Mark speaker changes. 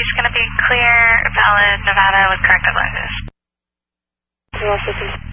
Speaker 1: is going to be clear, valid, Nevada with corrected lenses.